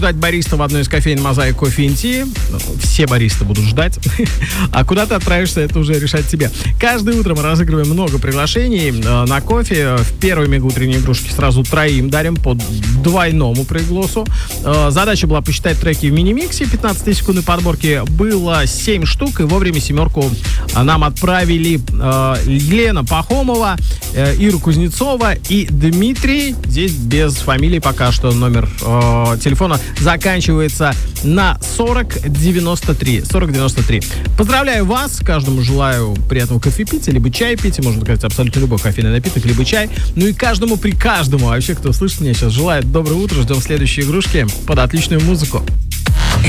Ждать бариста в одной из кофеин Mosaic Coffee and Tea. Все баристы будут ждать. А куда ты отправишься, это уже решать тебе. Каждое утро мы разыгрываем много приглашений на кофе. В первой мегаутренней игрушке сразу 3 дарим по двойному пригласу. Задача была посчитать треки в мини-миксе. 15-секундной подборки было 7 штук. И вовремя 7 нам отправили Елена Пахомова, Ира Кузнецова и Дмитрий. Здесь без фамилии пока что. Номер телефона заканчивается на 4093. Поздравляю вас. Каждому желаю приятного кофе пить, либо чай пить. Можно сказать, абсолютно любой кофейный напиток, либо чай. Ну и каждому вообще, кто слышит меня сейчас, желает доброе утро. Ждем следующей игрушки под отличную музыку.